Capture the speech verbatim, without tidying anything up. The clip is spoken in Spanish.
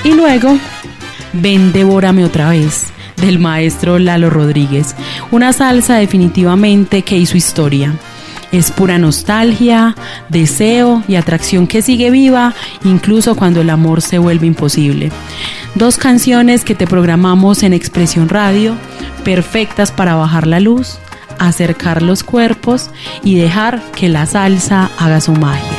Y luego, Ven, devórame otra vez, del maestro Lalo Rodríguez, una salsa definitivamente que hizo historia. Es pura nostalgia, deseo y atracción que sigue viva incluso cuando el amor se vuelve imposible. Dos canciones que te programamos en Expresión Radio, perfectas para bajar la luz, acercar los cuerpos y dejar que la salsa haga su magia.